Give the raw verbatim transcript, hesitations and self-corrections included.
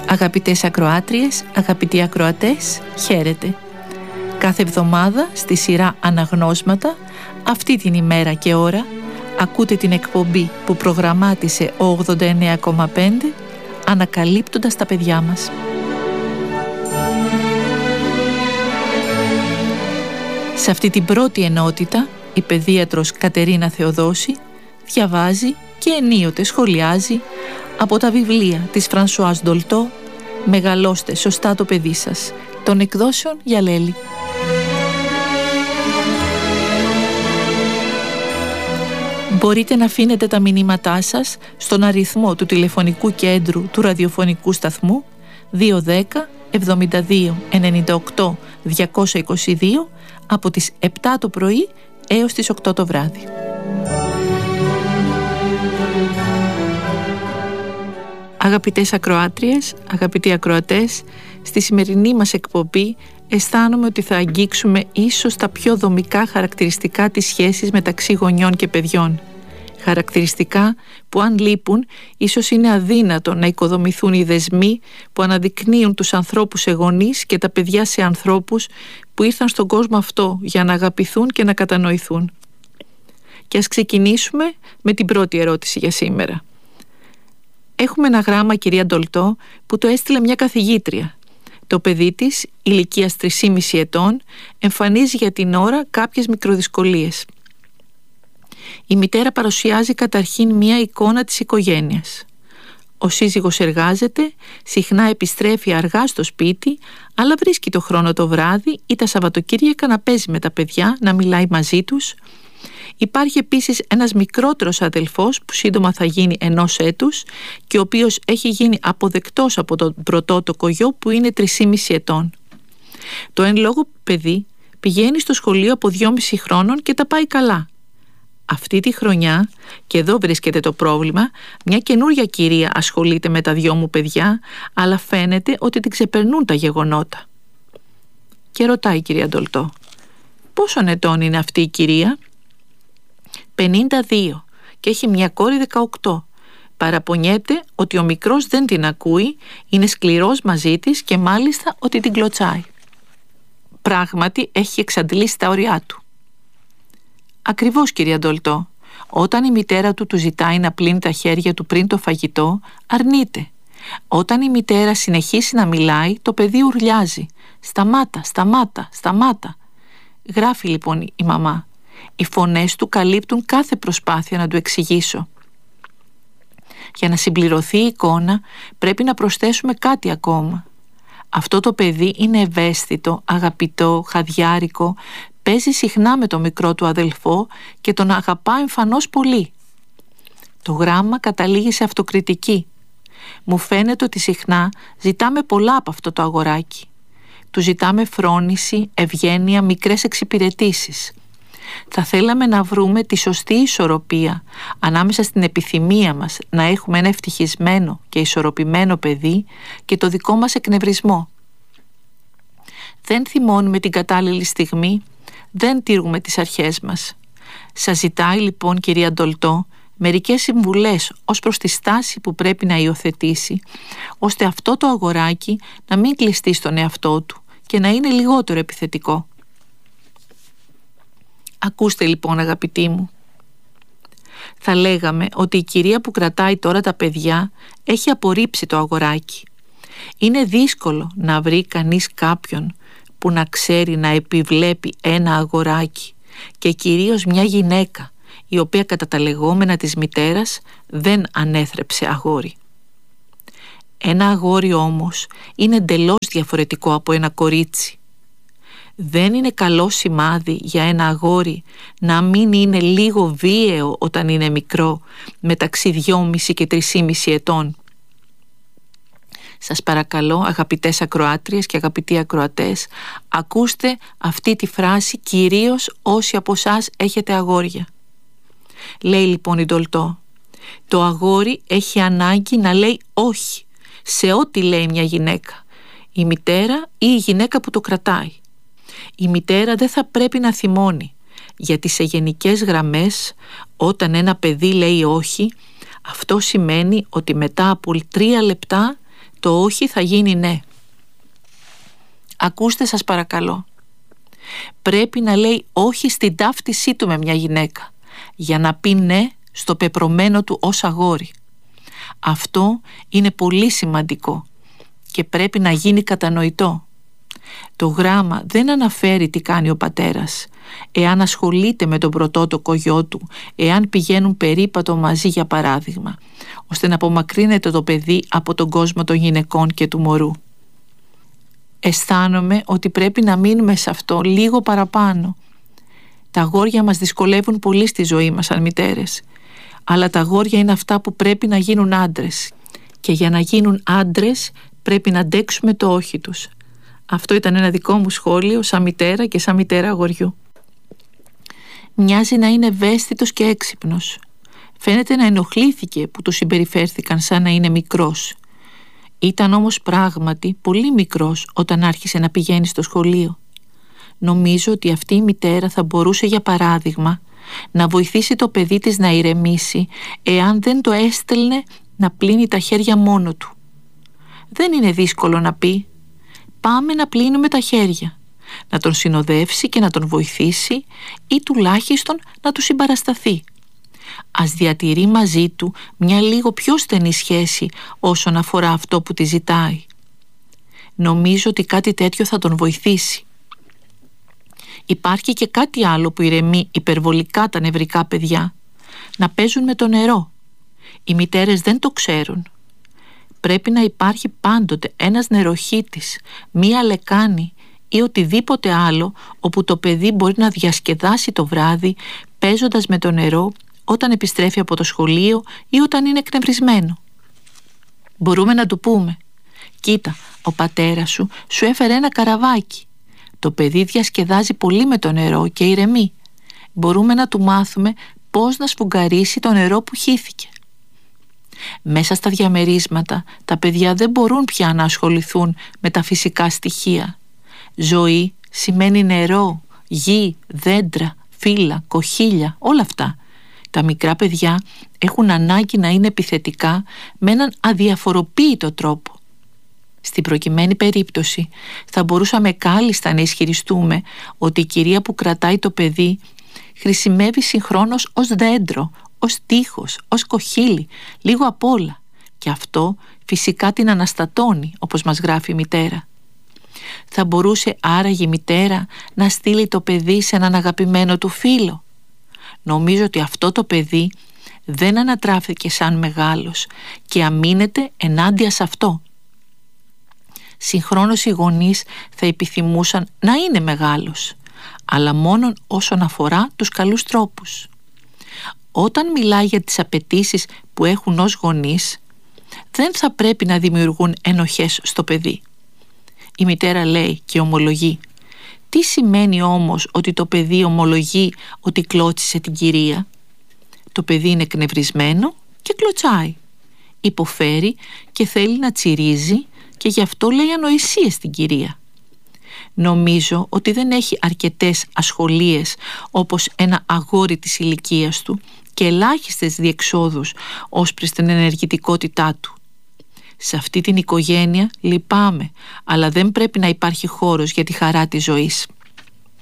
Αγαπητές ακροάτριες, αγαπητοί ακροατές, χαίρετε. Κάθε εβδομάδα στη σειρά Αναγνώσματα, αυτή την ημέρα και ώρα, ακούτε την εκπομπή που προγραμμάτισε ο ογδόντα εννέα κόμμα πέντε, ανακαλύπτοντας τα παιδιά μας. Σε αυτή την πρώτη ενότητα, η παιδίατρος Κατερίνα Θεοδόση διαβάζει και ενίοτε σχολιάζει από τα βιβλία της Φρανσουάς Ντολτό «Μεγαλώστε σωστά το παιδί σας» των εκδόσεων Γιαλέλη. Μπορείτε να αφήνετε τα μηνύματά σας στον αριθμό του τηλεφωνικού κέντρου του ραδιοφωνικού σταθμού δύο ένα μηδέν εβδομήντα δύο ενενήντα οκτώ διακόσια είκοσι δύο από τις επτά το πρωί έως τις οκτώ το βράδυ. Αγαπητές ακροάτριες, αγαπητοί ακροατές, στη σημερινή μας εκπομπή αισθάνομαι ότι θα αγγίξουμε ίσως τα πιο δομικά χαρακτηριστικά της σχέσης μεταξύ γονιών και παιδιών. Χαρακτηριστικά που αν λείπουν ίσως είναι αδύνατο να οικοδομηθούν οι δεσμοί που αναδεικνύουν τους ανθρώπους σε γονείς και τα παιδιά σε ανθρώπους που ήρθαν στον κόσμο αυτό για να αγαπηθούν και να κατανοηθούν. Και ας ξεκινήσουμε με την πρώτη ερώτηση για σήμερα. Έχουμε ένα γράμμα, κυρία Ντολτό, που το έστειλε μια καθηγήτρια. Το παιδί της, ηλικίας τρία και μισό ετών, εμφανίζει για την ώρα κάποιες μικροδυσκολίες. Η μητέρα παρουσιάζει καταρχήν μια εικόνα της οικογένειας. Ο σύζυγος εργάζεται, συχνά επιστρέφει αργά στο σπίτι, αλλά βρίσκει το χρόνο το βράδυ ή τα Σαββατοκύριακα να παίζει με τα παιδιά, να μιλάει μαζί τους. Υπάρχει επίσης ένας μικρότερος αδελφός που σύντομα θα γίνει ενός έτους και ο οποίος έχει γίνει αποδεκτός από τον πρωτότοκο γιο που είναι τρία και μισό ετών. Το εν λόγω παιδί πηγαίνει στο σχολείο από δυόμισι χρόνων και τα πάει καλά. Αυτή τη χρονιά, και εδώ βρίσκεται το πρόβλημα, μια καινούρια κυρία ασχολείται με τα δυο μου παιδιά, αλλά φαίνεται ότι την ξεπερνούν τα γεγονότα. Και ρωτάει η κυρία Ντολτό, πόσων ετών είναι αυτή η κυρία? πενήντα δύο και έχει μια κόρη δεκαοκτώ. Παραπονιέται ότι ο μικρός δεν την ακούει, είναι σκληρός μαζί της και μάλιστα ότι την κλωτσάει. Πράγματι έχει εξαντλήσει τα ωριά του. Ακριβώς, κυρία Ντολτό. Όταν η μητέρα του του ζητάει να πλύνει τα χέρια του πριν το φαγητό, αρνείται. Όταν η μητέρα συνεχίσει να μιλάει, το παιδί ουρλιάζει. Σταμάτα, σταμάτα, σταμάτα. Γράφει λοιπόν η μαμά. Οι φωνές του καλύπτουν κάθε προσπάθεια να του εξηγήσω. Για να συμπληρωθεί η εικόνα πρέπει να προσθέσουμε κάτι ακόμα. Αυτό το παιδί είναι ευαίσθητο, αγαπητό, χαδιάρικο, παίζει συχνά με το μικρό του αδελφό και τον αγαπά εμφανώς πολύ. Το γράμμα καταλήγει σε αυτοκριτική. Μου φαίνεται ότι συχνά ζητάμε πολλά από αυτό το αγοράκι. Του ζητάμε φρόνηση, ευγένεια, μικρές εξυπηρετήσεις. Θα θέλαμε να βρούμε τη σωστή ισορροπία ανάμεσα στην επιθυμία μας να έχουμε ένα ευτυχισμένο και ισορροπημένο παιδί και το δικό μας εκνευρισμό. Δεν θυμώνουμε την κατάλληλη στιγμή, δεν τηρούμε τις αρχές μας. Σας ζητάει λοιπόν, κυρία Ντολτό, μερικές συμβουλές ως προς τη στάση που πρέπει να υιοθετήσει, ώστε αυτό το αγοράκι να μην κλειστεί στον εαυτό του και να είναι λιγότερο επιθετικό. Ακούστε λοιπόν, αγαπητοί μου. Θα λέγαμε ότι η κυρία που κρατάει τώρα τα παιδιά έχει απορρίψει το αγοράκι. Είναι δύσκολο να βρει κανείς κάποιον που να ξέρει να επιβλέπει ένα αγοράκι και κυρίως μια γυναίκα η οποία κατά τα λεγόμενα της μητέρας δεν ανέθρεψε αγόρι. Ένα αγόρι όμως είναι εντελώς διαφορετικό από ένα κορίτσι. Δεν είναι καλό σημάδι για ένα αγόρι να μην είναι λίγο βίαιο όταν είναι μικρό, μεταξύ δυόμισι και τρία και μισό ετών. Σας παρακαλώ, αγαπητές ακροάτριες και αγαπητοί ακροατές, ακούστε αυτή τη φράση κυρίως όσοι από εσάς έχετε αγόρια. Λέει λοιπόν η Ντολτό, το αγόρι έχει ανάγκη να λέει όχι σε ό,τι λέει μια γυναίκα, η μητέρα ή η γυναίκα που το κρατάει. Η μητέρα δεν θα πρέπει να θυμώνει, γιατί σε γενικές γραμμές όταν ένα παιδί λέει όχι, αυτό σημαίνει ότι μετά από τρία λεπτά Το όχι θα γίνει ναι. Ακούστε σας παρακαλώ. Πρέπει να λέει όχι στην ταύτισή του με μια γυναίκα για να πει ναι στο πεπρωμένο του ως αγόρι. Αυτό είναι πολύ σημαντικό και πρέπει να γίνει κατανοητό. Το γράμμα δεν αναφέρει τι κάνει ο πατέρας, εάν ασχολείται με τον πρωτότοκο γιο του, εάν πηγαίνουν περίπατο μαζί για παράδειγμα, ώστε να απομακρύνεται το παιδί από τον κόσμο των γυναικών και του μωρού. Αισθάνομαι ότι πρέπει να μείνουμε σε αυτό λίγο παραπάνω. Τα αγόρια μας δυσκολεύουν πολύ στη ζωή μας σαν μητέρες, αλλά τα αγόρια είναι αυτά που πρέπει να γίνουν άντρες και για να γίνουν άντρες πρέπει να αντέξουμε το όχι τους. Αυτό ήταν ένα δικό μου σχόλιο σαν μητέρα και σαν μητέρα αγοριού. Μοιάζει να είναι ευαίσθητος και έξυπνος. Φαίνεται να ενοχλήθηκε που του συμπεριφέρθηκαν σαν να είναι μικρός. Ήταν όμως πράγματι πολύ μικρός όταν άρχισε να πηγαίνει στο σχολείο. Νομίζω ότι αυτή η μητέρα θα μπορούσε για παράδειγμα να βοηθήσει το παιδί της να ηρεμήσει εάν δεν το έστελνε να πλύνει τα χέρια μόνο του. Δεν είναι δύσκολο να πει «Πάμε να πλύνουμε τα χέρια», να τον συνοδεύσει και να τον βοηθήσει ή τουλάχιστον να του συμπαρασταθεί. Ας διατηρεί μαζί του μια λίγο πιο στενή σχέση όσον αφορά αυτό που τη ζητάει. Νομίζω ότι κάτι τέτοιο θα τον βοηθήσει. Υπάρχει και κάτι άλλο που ηρεμεί υπερβολικά τα νευρικά παιδιά. Να παίζουν με το νερό. Οι μητέρες δεν το ξέρουν. Πρέπει να υπάρχει πάντοτε ένας νεροχύτης, μία λεκάνη ή οτιδήποτε άλλο όπου το παιδί μπορεί να διασκεδάσει το βράδυ παίζοντας με το νερό όταν επιστρέφει από το σχολείο ή όταν είναι εκνευρισμένο. Μπορούμε να του πούμε «Κοίτα, ο πατέρας σου σου έφερε ένα καραβάκι. Το παιδί διασκεδάζει πολύ με το νερό και ηρεμεί. Μπορούμε να του μάθουμε πώς να σφουγγαρίσει το νερό που χύθηκε». Μέσα στα διαμερίσματα τα παιδιά δεν μπορούν πια να ασχοληθούν με τα φυσικά στοιχεία. Ζωή σημαίνει νερό, γη, δέντρα, φύλλα, κοχύλια, όλα αυτά. Τα μικρά παιδιά έχουν ανάγκη να είναι επιθετικά με έναν αδιαφοροποίητο τρόπο. Στην προκειμένη περίπτωση θα μπορούσαμε κάλλιστα να ισχυριστούμε ότι η κυρία που κρατάει το παιδί χρησιμεύει συγχρόνως ως δέντρο, ως τείχος, ως κοχύλι, λίγο απ' όλα. Και αυτό φυσικά την αναστατώνει, όπως μας γράφει η μητέρα. Θα μπορούσε άραγε η μητέρα να στείλει το παιδί σε έναν αγαπημένο του φίλο. Νομίζω ότι αυτό το παιδί δεν ανατράφηκε σαν μεγάλος και αμήνεται ενάντια σε αυτό. Συγχρόνως οι γονείς θα επιθυμούσαν να είναι μεγάλος, αλλά μόνον όσον αφορά τους καλούς τρόπους. Όταν μιλάει για τις απαιτήσεις που έχουν ως γονείς, δεν θα πρέπει να δημιουργούν ενοχές στο παιδί. Η μητέρα λέει και ομολογεί. Τι σημαίνει όμως ότι το παιδί ομολογεί ότι κλώτσισε την κυρία? Το παιδί είναι εκνευρισμένο και κλωτσάει. Υποφέρει και θέλει να τσιρίζει και γι' αυτό λέει ανοησίες στην κυρία. Νομίζω ότι δεν έχει αρκετές ασχολίες όπως ένα αγόρι της ηλικίας του και ελάχιστες διεξόδους ως προς την ενεργητικότητά του. Σε αυτή την οικογένεια λυπάμαι, αλλά δεν πρέπει να υπάρχει χώρος για τη χαρά της ζωής.